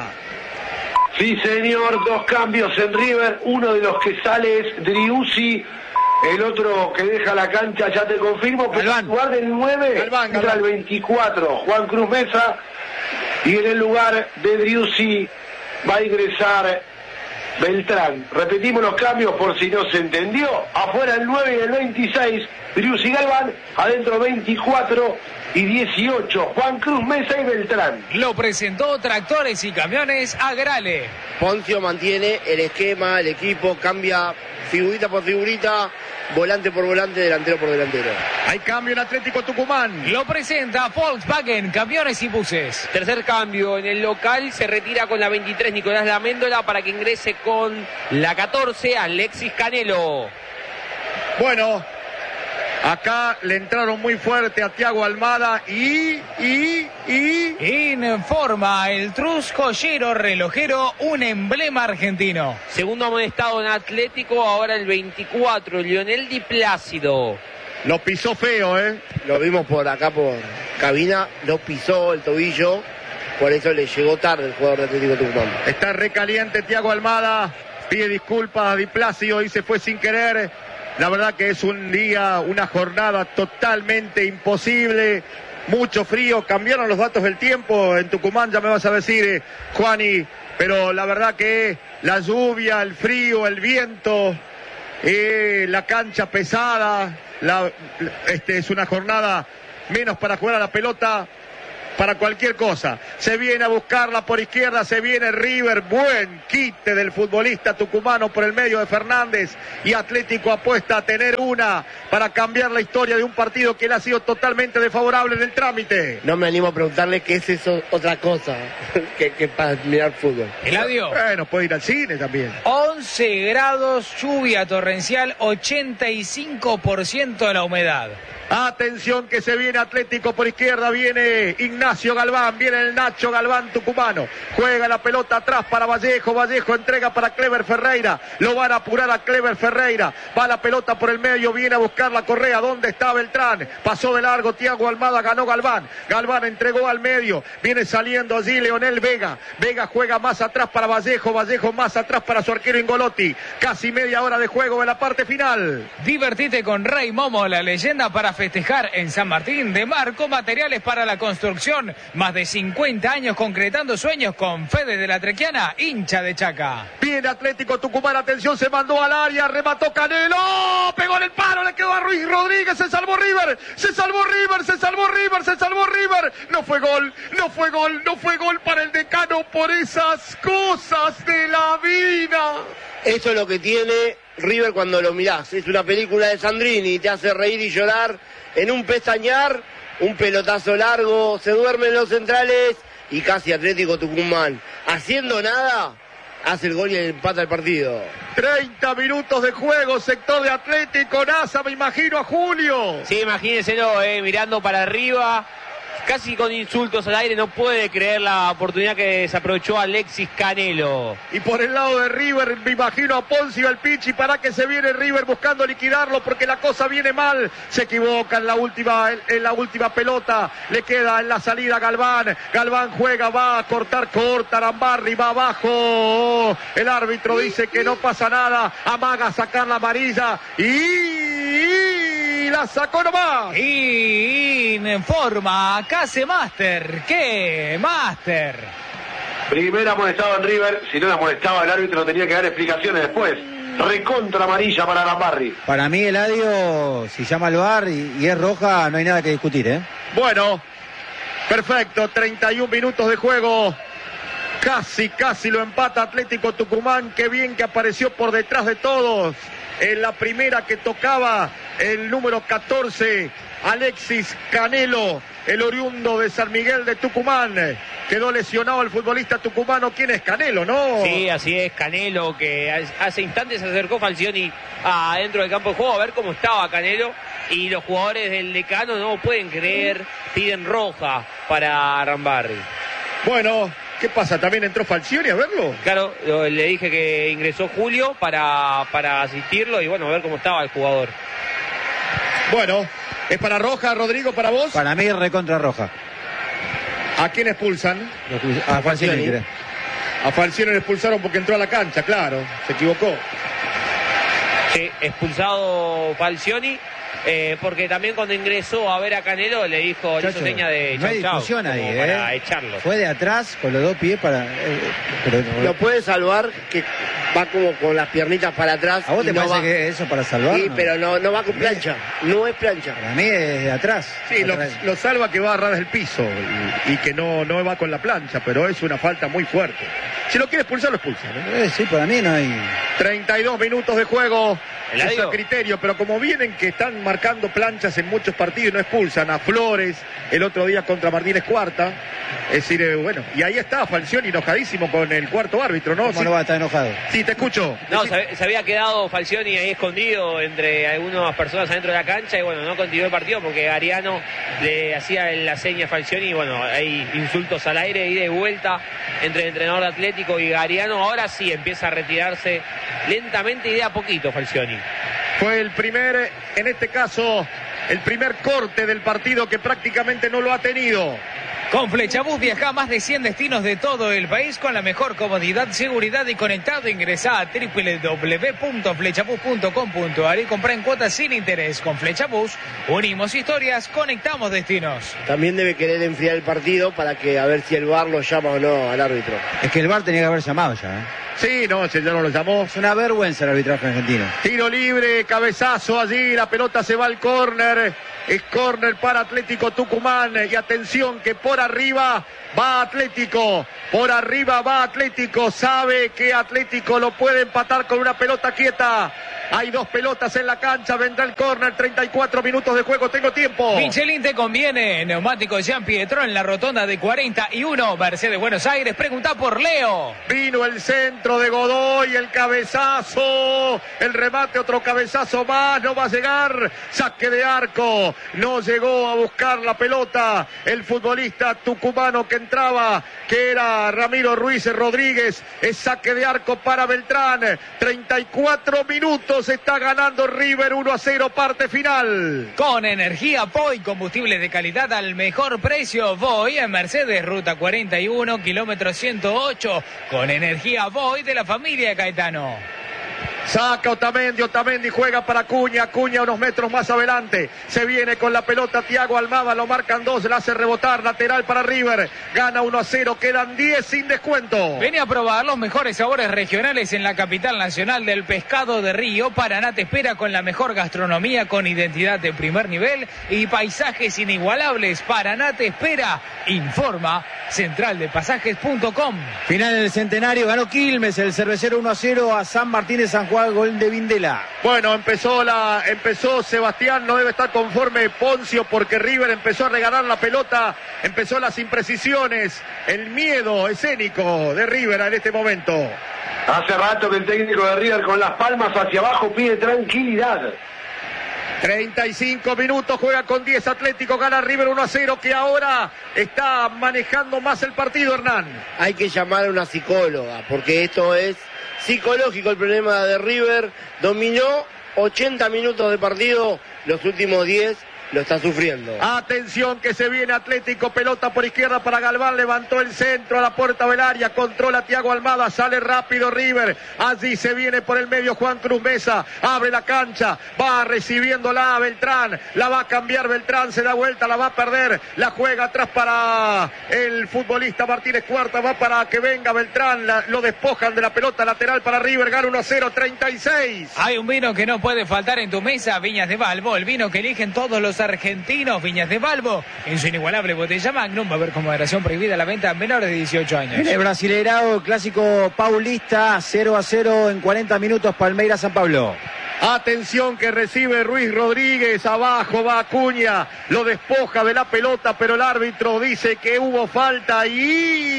Sí, señor, dos cambios en River. Uno de los que sale es Driussi. El otro que deja la cancha, ya te confirmo, que en lugar del nueve Galván, entra Galván. el veinticuatro, Juan Cruz Mesa. Y en el lugar de Driussi va a ingresar Beltrán. Repetimos los cambios por si no se entendió. Afuera el nueve y el veintiséis, Driussi Galván. Adentro veinticuatro y dieciocho, Juan Cruz Mesa y Beltrán. Lo presentó Tractores y Camiones Agrale. Poncio mantiene el esquema, el equipo, cambia figurita por figurita, volante por volante, delantero por delantero. Hay cambio en Atlético Tucumán. Lo presenta Volkswagen Camiones y Buses. Tercer cambio en el local, se retira con la veintitrés Nicolás Laméndola para que ingrese con la catorce Alexis Canelo. Bueno, acá le entraron muy fuerte a Thiago Almada y, y, y... Informa el Truscollero Relojero, un emblema argentino. Segundo amonestado en Atlético, ahora el veinticuatro, Lionel Di Plácido. Lo pisó feo, ¿eh? Lo vimos por acá por cabina, lo pisó el tobillo, por eso le llegó tarde el jugador de Atlético Tucumán. Está recaliente Thiago Almada, pide disculpas a Di Plácido y se fue sin querer. La verdad que es un día, una jornada totalmente imposible, mucho frío, cambiaron los datos del tiempo en Tucumán, ya me vas a decir, eh, Juani, pero la verdad que la lluvia, el frío, el viento, eh, la cancha pesada, la, este es una jornada menos para jugar a la pelota, para cualquier cosa. Se viene a buscarla por izquierda, se viene River, buen quite del futbolista tucumano por el medio de Fernández, y Atlético apuesta a tener una para cambiar la historia de un partido que le ha sido totalmente desfavorable en el trámite. No me animo a preguntarle qué es eso, otra cosa que, que para mirar fútbol. Eladio. Bueno, puede ir al cine también. once grados, lluvia torrencial, ochenta y cinco por ciento de la humedad. Atención que se viene Atlético por izquierda, viene Ignacio Galván, viene el Nacho Galván tucumano, juega la pelota atrás para Vallejo, Vallejo entrega para Clever Ferreira, lo van a apurar a Clever Ferreira, va la pelota por el medio, viene a buscar la Correa, ¿dónde está Beltrán? Pasó de largo Thiago Almada, ganó Galván, Galván entregó al medio, viene saliendo allí Leonel Vega, Vega juega más atrás para Vallejo, Vallejo más atrás para su arquero Ingolotti, casi media hora de juego en la parte final. Divertite con Rey Momo, la leyenda para festejar en San Martín de Marco, materiales para la construcción, más de cincuenta años concretando sueños con Fede de la Trequiana, hincha de Chaca. Viene Atlético Tucumán, atención, se mandó al área, remató Canelo, pegó en el palo, le quedó a Ruiz Rodríguez, se salvó River, se salvó River, se salvó River, se salvó River, no fue gol, no fue gol, no fue gol para el Decano por esas cosas de la vida. Eso es lo que tiene River cuando lo mirás, es una película de Sandrini, te hace reír y llorar en un pestañear, un pelotazo largo, se duermen los centrales y casi Atlético Tucumán, haciendo nada, hace el gol y empata el partido. treinta minutos de juego, sector de Atlético, Nasa, me imagino a Julio. Sí, imagínenselo, eh, mirando para arriba, casi con insultos al aire, no puede creer la oportunidad que desaprovechó Alexis Canelo. Y por el lado de River, me imagino a Poncio, el Pichi, para que se viene River buscando liquidarlo porque la cosa viene mal. Se equivoca en la última, en, en la última pelota, le queda en la salida Galván. Galván juega, va a cortar, corta, Arambarri, va abajo. El árbitro dice que no pasa nada, amaga a sacar la amarilla y... y la sacó nomás. Y informa Case Master. ¿Qué? Master. Primera amonestado en River, si no la amonestaba el árbitro tenía que dar explicaciones después. Recontra amarilla para Arambarri. Para mí, Eladio, si llama al V A R y, y es roja, no hay nada que discutir, ¿eh? Bueno, perfecto, treinta y un minutos de juego. Casi, casi lo empata Atlético Tucumán. Qué bien que apareció por detrás de todos. En la primera que tocaba el número catorce, Alexis Canelo, el oriundo de San Miguel de Tucumán. Quedó lesionado el futbolista tucumano. ¿Quién es? Canelo, ¿no? Sí, así es, Canelo, que hace instantes se acercó Falcioni adentro del campo de juego a ver cómo estaba Canelo. Y los jugadores del Decano no pueden creer, piden roja para Arambarri. Bueno, ¿qué pasa? ¿También entró Falcioni a verlo? Claro, le dije que ingresó Julio para, para asistirlo y bueno, a ver cómo estaba el jugador. Bueno, ¿es para roja, Rodrigo, para vos? Para mí, recontra roja. ¿A quién expulsan? A Falcioni. A Falcioni le expulsaron porque entró a la cancha, claro, se equivocó. Sí, expulsado Falcioni. Eh, porque también cuando ingresó a ver a Canelo le dijo, le hizo seña de no hay chau, discusión chau, ahí, como ¿eh? para echarlo. Fue de atrás con los dos pies para... Eh, pero, Lo puede salvar, que va como con las piernitas para atrás. ¿A vos te y no parece va... que eso para salvar? Sí, no? pero no, no va con plancha. No es plancha. Para mí es de atrás. Sí, lo, atrás. lo salva que va a ras del piso y, y que no, no va con la plancha, pero es una falta muy fuerte. Si lo quiere expulsar, lo expulsa, ¿no? Eh, sí, para mí no hay... treinta y dos minutos de juego. ¿Eladio? Es a criterio, pero como vienen que están marcando planchas en muchos partidos y no expulsan a Flores el otro día contra Martínez Cuarta, es decir, eh, bueno, y ahí está Falcioni enojadísimo con el cuarto árbitro, ¿no? ¿Cómo Sí, no va a estar enojado? sí, te escucho. No, Decí- se, se había quedado Falcioni ahí escondido entre algunas personas adentro de la cancha y bueno, no continuó el partido porque Ariano le hacía la seña a Falcioni y bueno, hay insultos al aire, ida y vuelta entre el entrenador de Atlético y Ariano. Ahora sí empieza a retirarse lentamente y de a poquito Falcioni. Fue el primer, en este caso, el primer corte del partido que prácticamente no lo ha tenido. Con Flechabús viaja a más de cien destinos de todo el país con la mejor comodidad, seguridad y conectado. Ingresá a doble u doble u doble u punto flechabús punto com punto a r y comprá en cuotas sin interés. Con Flechabús unimos historias, conectamos destinos. También debe querer enfriar el partido para que a ver si el V A R lo llama o no al árbitro. Es que el V A R tenía que haber llamado ya, ¿eh? Sí, no, si ya no lo llamó. Es una vergüenza el arbitraje argentino. Tiro libre, cabezazo allí, la pelota se va al córner. Es córner para Atlético Tucumán. Y atención que por arriba va Atlético. Por arriba va Atlético. Sabe que Atlético lo puede empatar con una pelota quieta. Hay dos pelotas en la cancha. Vendrá el córner. treinta y cuatro minutos de juego. Tengo tiempo. Michelin te conviene. Neumáticos Jean Pietro en la rotonda de cuarenta y uno. Mercedes Buenos Aires. Pregunta por Leo. Vino el centro de Godoy, el cabezazo, el remate, otro cabezazo más, no va a llegar, saque de arco, no llegó a buscar la pelota el futbolista tucumano que entraba, que era Ramiro Ruiz Rodríguez, es saque de arco para Beltrán, treinta y cuatro minutos, está ganando River uno a cero, parte final. Con energía Voy, combustible de calidad al mejor precio. Voy en Mercedes, ruta cuarenta y uno, kilómetro ciento ocho. Con energía Voy de la familia Caetano. Saca Otamendi, Otamendi juega para Acuña, Acuña unos metros más adelante, se viene con la pelota Thiago Almada, lo marcan dos, la hace rebotar, lateral para River, gana uno a cero, quedan diez sin descuento. Vení a probar los mejores sabores regionales en la capital nacional del pescado de río. Paraná te espera con la mejor gastronomía, con identidad de primer nivel y paisajes inigualables. Paraná te espera, informa central de pasajes punto com. Final del centenario, ganó Quilmes, el cervecero uno a cero a San Martín de San Juan, gol de Vindela. Bueno, empezó la, empezó Sebastián, no debe estar conforme Poncio porque River empezó a regalar la pelota, empezó las imprecisiones, el miedo escénico de River en este momento. Hace rato que el técnico de River con las palmas hacia abajo pide tranquilidad. treinta y cinco minutos, juega con diez Atlético, gana River uno a cero, que ahora está manejando más el partido, Hernán. Hay que llamar a una psicóloga, porque esto es psicológico el problema de River. Dominó ochenta minutos de partido, los últimos diez lo está sufriendo. Atención que se viene Atlético, pelota por izquierda para Galván, levantó el centro a la puerta del área, controla Thiago Almada, sale rápido River, allí se viene por el medio Juan Cruz Mesa, abre la cancha, va recibiéndola Beltrán, la va a cambiar Beltrán, se da vuelta, la va a perder, la juega atrás para el futbolista Martínez Cuarta, va para que venga Beltrán, la, lo despojan de la pelota lateral para River, gana uno a cero, treinta y seis. Hay un vino que no puede faltar en tu mesa, Viñas de Balbo, el vino que eligen todos los argentinos. Viñas de Balbo, en su inigualable botella Magnum, va a haber con moderación prohibida la venta a menores de dieciocho años. El Brasileirao, clásico paulista, cero a cero en cuarenta minutos, Palmeiras San Pablo. Atención que recibe Ruiz Rodríguez, abajo va Acuña, lo despoja de la pelota, pero el árbitro dice que hubo falta y...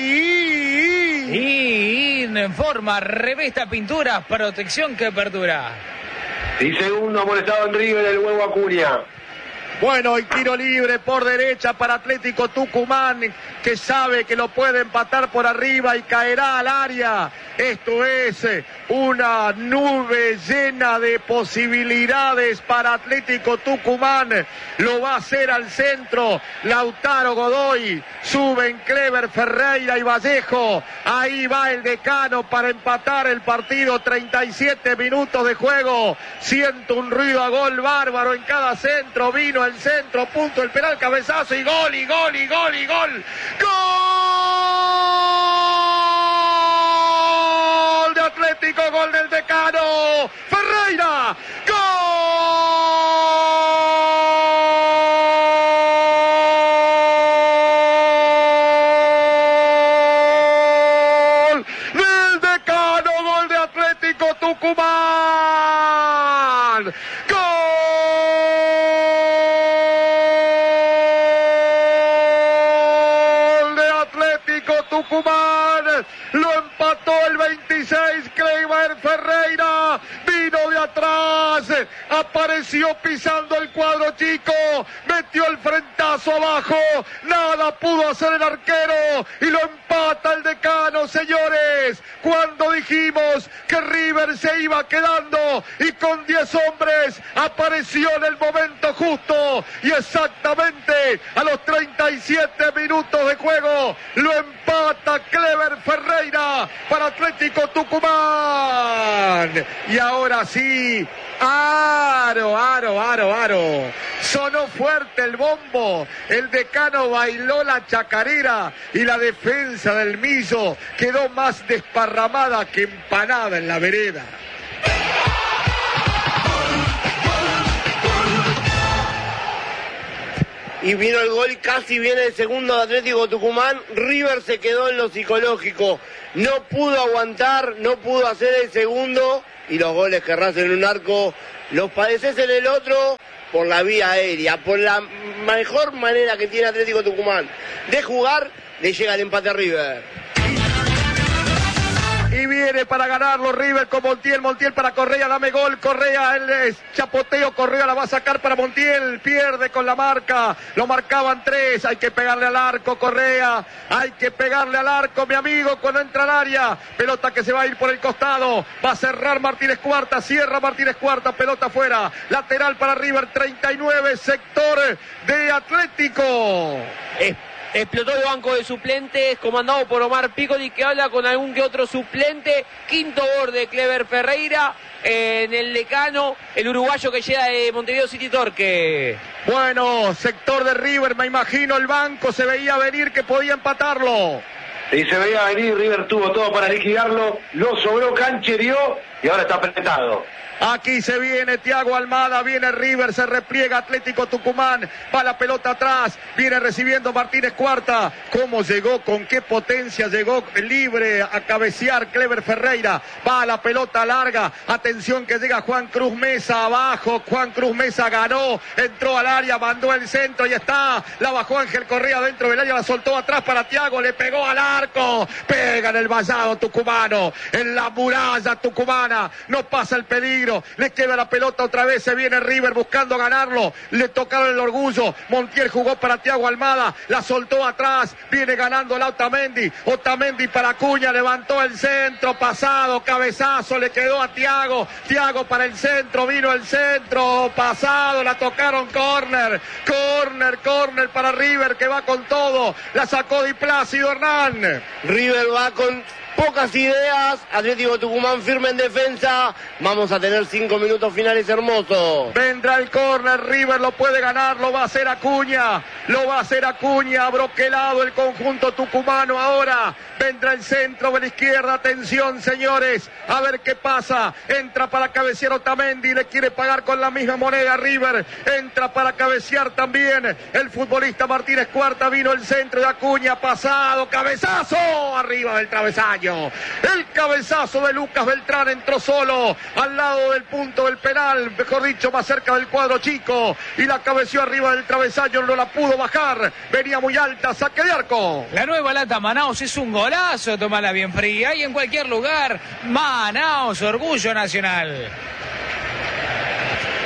Y informa, revista pintura, protección que perdura. Y segundo molestado en River el huevo Acuña. Bueno, y tiro libre por derecha para Atlético Tucumán, que sabe que lo puede empatar por arriba y caerá al área. Esto es una nube llena de posibilidades para Atlético Tucumán. Lo va a hacer al centro Lautaro Godoy. Suben Clever Ferreira y Vallejo. Ahí va el Decano para empatar el partido. treinta y siete minutos de juego. Siento un ruido a gol bárbaro en cada centro. Vino el centro, punto, el penal, cabezazo y gol, y gol, y gol, y gol. ¡Gol de Atlético! Gol del Decano. Ferreira. ¡Gol del Decano! Gol de Atlético Tucumán. ¡Gol de Atlético Tucumán! Lo empató el veintiséis, Clever Ferreira, vino de atrás, apareció pisando el cuadro chico, metió el frentazo abajo, nada pudo hacer el arquero y lo empata el Decano, señores. Cuando dijimos que River se iba quedando y con diez hombres apareció en el momento justo y exactamente a los treinta y siete minutos de juego lo empata Clever Ferreira para Atlético Tucumán. Y ahora sí, aro, aro, aro, aro. Sonó fuerte el bombo, el Decano bailó la chacarera y la defensa del Millo quedó más desparramada que empanada en la vereda. Y vino el gol, casi viene el segundo de Atlético Tucumán. River se quedó en lo psicológico, no pudo aguantar, no pudo hacer el segundo, y los goles que rasan en un arco los padeces en el otro por la vía aérea, por la mejor manera que tiene Atlético Tucumán de jugar. Le llega el empate a River. Y viene para ganarlo River con Montiel, Montiel para Correa, dame gol, Correa, el chapoteo, Correa la va a sacar para Montiel, pierde con la marca, lo marcaban tres, hay que pegarle al arco, Correa, hay que pegarle al arco, mi amigo, cuando entra al área, pelota que se va a ir por el costado, va a cerrar Martínez Cuarta, cierra Martínez Cuarta, pelota afuera, lateral para River, treinta y nueve, sector de Atlético. Es Explotó el banco de suplentes, comandado por Omar Piccoli, que habla con algún que otro suplente. Quinto gol de Clever Ferreira eh, en el Decano, el uruguayo que llega de Montevideo City Torque. Bueno, sector de River, me imagino el banco, se veía venir que podía empatarlo. Y se veía venir, River tuvo todo para liquidarlo, lo sobró, canchereó y ahora está apretado. Aquí se viene Thiago Almada, viene River, se repliega Atlético Tucumán, va la pelota atrás, viene recibiendo Martínez Cuarta. ¿Cómo llegó? ¿Con qué potencia llegó? Libre a cabecear Clever Ferreira, va la pelota larga, atención que llega Juan Cruz Mesa abajo, Juan Cruz Mesa ganó, entró al área, mandó el centro y está, la bajó Ángel Correa dentro del área, la soltó atrás para Thiago, le pegó al arco, pega en el vallado tucumano, en la muralla tucumana, no pasa el peligro. Le queda la pelota otra vez, se viene River buscando ganarlo, le tocaron el orgullo, Montiel jugó para Thiago Almada, la soltó atrás, viene ganando la Otamendi, Otamendi para Acuña, levantó el centro, pasado, cabezazo, le quedó a Thiago, Thiago para el centro, vino el centro, pasado, la tocaron, córner, córner, córner para River que va con todo, la sacó Di Plácido Hernán. River va con pocas ideas, Atlético Tucumán firme en defensa, vamos a tener cinco minutos finales hermosos. Vendrá el córner, River lo puede ganar, lo va a hacer Acuña, lo va a hacer Acuña, broquelado el conjunto tucumano ahora, vendrá el centro de la izquierda, atención señores, a ver qué pasa, entra para cabecear Otamendi, le quiere pagar con la misma moneda River, entra para cabecear también el futbolista Martínez Cuarta, vino el centro de Acuña, pasado, cabezazo, arriba del travesaño. El cabezazo de Lucas Beltrán entró solo al lado del punto del penal, mejor dicho, más cerca del cuadro chico, y la cabeció arriba del travesaño, no la pudo bajar, venía muy alta, saque de arco. La nueva lata Manaos es un golazo, tómala bien fría y en cualquier lugar. Manaos, orgullo nacional.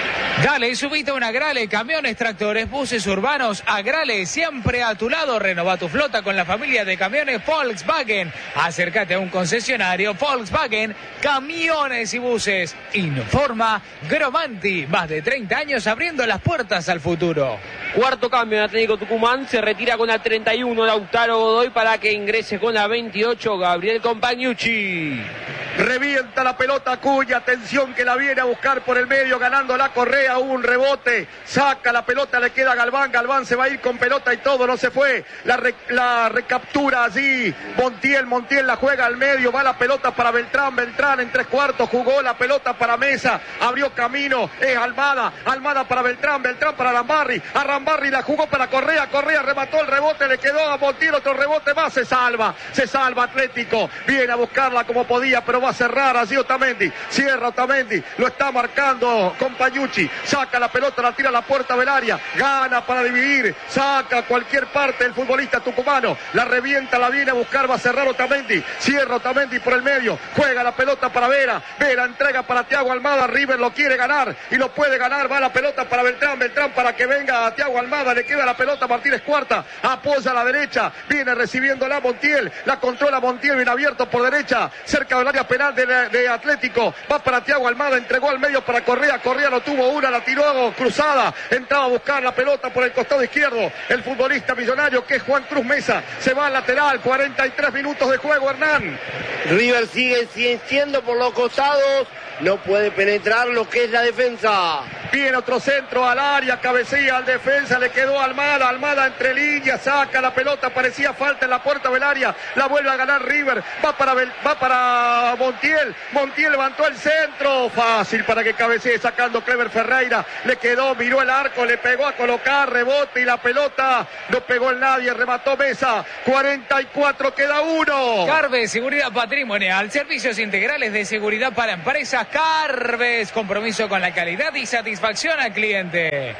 Dale, subite a una Agrale, camiones, tractores, buses urbanos. Agrale, siempre a tu lado. Renova tu flota con la familia de camiones Volkswagen. Acércate a un concesionario Volkswagen, camiones y buses. Informa Gromanti, más de treinta años abriendo las puertas al futuro. Cuarto cambio en Atlético Tucumán, se retira con la treinta y uno Lautaro Godoy para que ingrese con la veintiocho Gabriel Compagnucci. Revienta la pelota Acuña, atención que la viene a buscar por el medio, ganando la Correa, hubo un rebote, saca la pelota, le queda a Galván, Galván se va a ir con pelota y todo, no se fue, la, re, la recaptura allí, Montiel, Montiel la juega al medio, va la pelota para Beltrán, Beltrán en tres cuartos, jugó la pelota para Mesa, abrió camino, es Almada, Almada para Beltrán, Beltrán para Arambarri, Arambarri la jugó para Correa, Correa remató el rebote, le quedó a Montiel, otro rebote más, se salva, se salva Atlético, viene a buscarla como podía, pero va a cerrar así Otamendi, cierra Otamendi, lo está marcando Compagnucci, saca la pelota, la tira a la puerta del área, gana para dividir, saca a cualquier parte el futbolista tucumano, la revienta, la viene a buscar, va a cerrar Otamendi, cierra Otamendi por el medio, juega la pelota para Vera, Vera entrega para Thiago Almada, River lo quiere ganar y lo puede ganar, va la pelota para Beltrán, Beltrán para que venga a Thiago Almada, le queda la pelota a Martínez Cuarta, apoya a la derecha, viene recibiendo la Montiel, la controla Montiel, bien abierto por derecha, cerca del área penal de, de Atlético, va para Thiago Almada, entregó al medio para Correa, Correa no tuvo una, la tiró cruzada, entraba a buscar la pelota por el costado izquierdo, el futbolista millonario que es Juan Cruz Mesa, se va al lateral, cuarenta y tres minutos de juego, Hernán. River sigue siendo por los costados, no puede penetrar lo que es la defensa. Viene otro centro al área, cabecilla al defensa, le quedó Almada, Almada entre líneas, saca la pelota, parecía falta en la puerta del área, la vuelve a ganar River, va para, va para Montiel, Montiel levantó el centro, fácil para que cabecee sacando Clever Ferreira, le quedó, miró el arco, le pegó a colocar, rebote y la pelota no pegó en nadie, remató Mesa, cuarenta y cuatro, queda uno. Carves, seguridad patrimonial, servicios integrales de seguridad para empresas. Carves, compromiso con la calidad y satisfacción al cliente.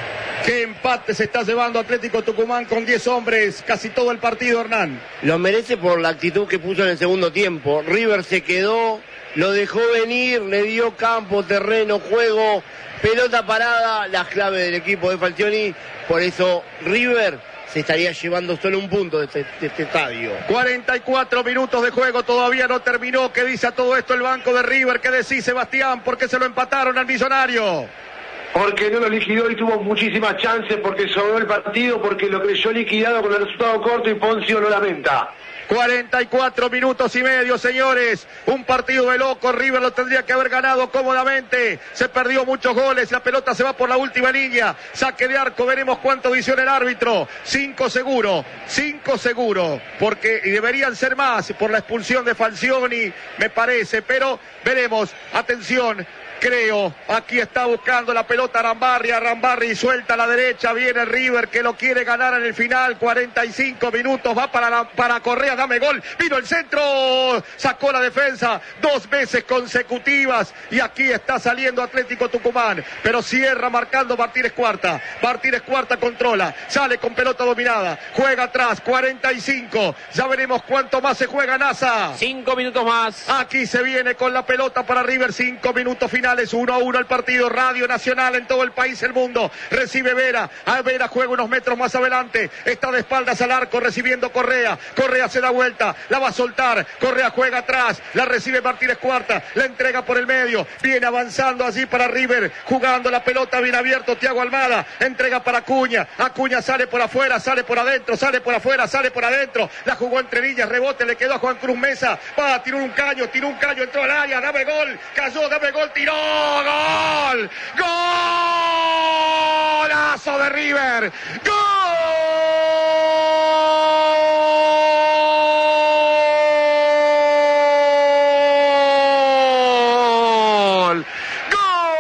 Qué empate se está llevando Atlético Tucumán con diez hombres, casi todo el partido, Hernán. Lo merece por la actitud que puso en el segundo tiempo. River se quedó, lo dejó venir, le dio campo, terreno, juego, pelota parada, las claves del equipo de Falcioni. Por eso River se estaría llevando solo un punto de este, de este estadio. cuarenta y cuatro minutos de juego, todavía no terminó. ¿Qué dice a todo esto el banco de River? ¿Qué decís, Sebastián? ¿Por qué se lo empataron al Millonario? Porque no lo liquidó y tuvo muchísimas chances, porque sobró el partido, porque lo creyó liquidado con el resultado corto y Poncio lo lamenta. cuarenta y cuatro minutos y medio, señores. Un partido de loco. River lo tendría que haber ganado cómodamente. Se perdió muchos goles. La pelota se va por la última línea. Saque de arco. Veremos cuánto visiona el árbitro. Cinco seguro. Cinco seguro. Porque y deberían ser más por la expulsión de Falcioni, me parece. Pero veremos. Atención. Creo, aquí está buscando la pelota Arambarri, Arambarri suelta a la derecha, viene River que lo quiere ganar en el final, cuarenta y cinco minutos, va para, la, para Correa, dame gol, vino el centro, sacó la defensa dos veces consecutivas y aquí está saliendo Atlético Tucumán, pero cierra marcando Martínez Cuarta, Martínez Cuarta controla, sale con pelota dominada, juega atrás, cuarenta y cinco, ya veremos cuánto más se juega NASA. Cinco minutos más. Aquí se viene con la pelota para River, cinco minutos finales. uno a uno el partido, Radio Nacional en todo el país, el mundo, recibe Vera, a Vera juega unos metros más adelante, está de espaldas al arco recibiendo Correa, Correa se da vuelta, la va a soltar, Correa juega atrás, la recibe Martínez Cuarta, la entrega por el medio, viene avanzando allí para River, jugando la pelota bien abierto, Thiago Almada, entrega para Acuña, Acuña sale por afuera, sale por adentro, sale por afuera, sale por adentro, la jugó entre líneas, rebote, le quedó a Juan Cruz Mesa, va, tiró un caño, tiró un caño, entró al área, dame gol, cayó, dame gol, tiró. ¡Gol! ¡Golazo de River! ¡Gol!